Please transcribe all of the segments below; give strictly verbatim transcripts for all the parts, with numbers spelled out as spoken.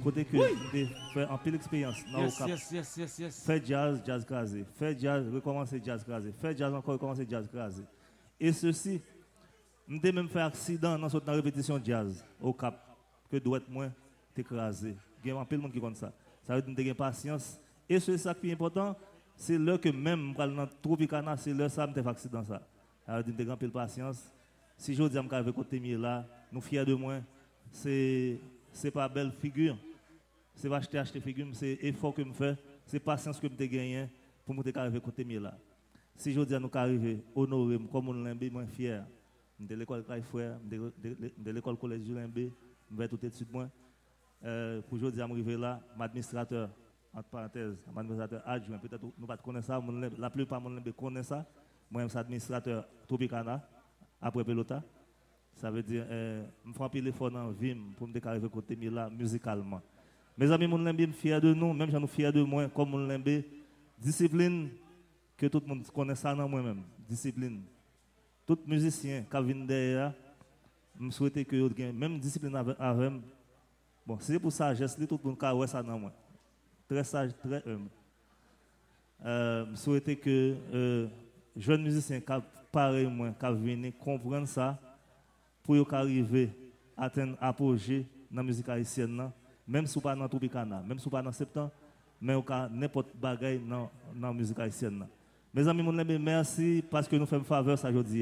côté que oui. Fait en pile expérience. Yes, yes, yes, yes, yes. Fait jazz, jazz crasé. Fait jazz, recommencer jazz crasé. Fait jazz encore, recommencer jazz crasé. Et ceci, je même fait accident dans la répétition de jazz au Cap, que doit être moins écrasé. Il y a un peu de monde qui compte ça. Ça veut dire que patience. Et ce qui est important, c'est là que même dans le Tropicana, c'est là que ça me fait accident. Ça veut dire que je de patience. Si je dis que je côté là, nous fiers de moi, c'est c'est pas belle figure. C'est pas acheter acheter figure, c'est effort que je fais, c'est patience que je gagne pour me arriver côté là. Si je dis à nous arriver honorer comme on l'aime, moi fier. De l'école Frère, de l'école collège du Limbé, je vais tout de suite moi. Euh, pour aujourd'hui, arriver là, mon administrateur, entre parenthèses, mon administrateur adjoint, peut-être nous ne connaissons pas ça, la plupart de nous connaissent ça. Moi, je suis administrateur Tropicana, après Pelota. Ça veut dire, euh, je fais un peu l'effort dans la vie pour me arriver côté là, musicalement. Mes amis, mon Limbé, je suis fier de nous, même si nous fiers de moi, comme mon Limbé, discipline, que tout le monde connaît ça dans moi-même, discipline. Tout musicien qui vient derrière, je souhaite que vous ayez même discipline avec moi. Bon, c'est pour ça, geste, tout le monde qui ça dans moi. Très sage, très humble. Euh, je souhaite que euh, jeunes musiciens qui pareil moi, qui viennent comprendre ça, pour arriver à atteindre apogée dans la musique haïtienne, même si ce n'est pas dans Tropicana, même si ce n'est pas dans septembre, mais n'importe quel bagaille dans la musique haïtienne. Mes amis, merci parce que nous faisons faveur ça aujourd'hui.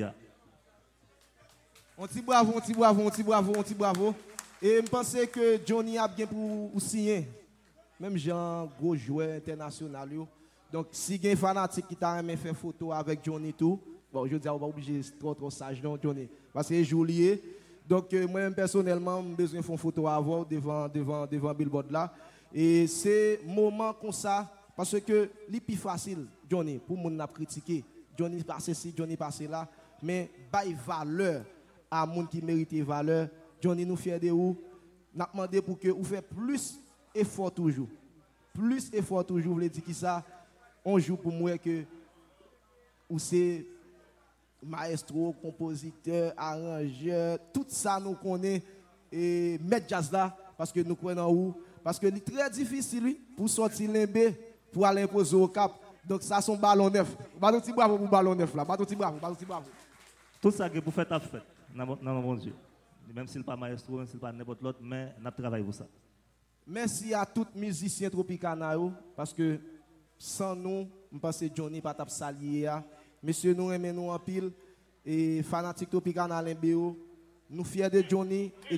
On dit bravo, on dit bravo, on dit bravo, on dit bravo. Et je pense que Johnny a bien pour signer. Même Jean, gros joueur international. Donc, si il y a un fanatique qui t'a aimé faire photo avec Johnny tout, bon, je dis, on va obligé trop trop sage, non, Johnny. Parce que je lié. Donc, euh, moi, personnellement, j'ai besoin de faire une photo avant devant, devant, devant Billboard là. Et c'est un moment comme ça. Parce que c'est plus facile, Johnny, pour moun n'a critiquer. Johnny passe ici, Johnny passe là. Mais bail valeur à moun qui mérite valeur. Johnny nous fier de vous. N'a demandé pour que vous fassiez plus effort toujours. Plus effort toujours, vous voulez dire qui ça? On joue pour moi que vous c'est maestro, compositeur, arrangeur, tout ça nous connaît et mettre jazz là parce que nous connaissons où. Parce que c'est très difficile lui, pour sortir l'embé. Pour aller imposer au Cap. Donc ça, c'est un ballon neuf. Ballon petit bravo pour ballon neuf là. Ballon petit bravo, ballon petit bravo. Tout ça que vous faites à fait, dans mon Dieu. Même s'il n'est pas maestro, même s'il n'est pas n'importe l'autre, mais nous travaillons pour ça. Merci à tous les musiciens Tropicana, parce que sans nous, je pense que Johnny pas tap salier. Monsieur, nous aimons nous en pile. Et fanatique Tropicana, nous fiers de Johnny.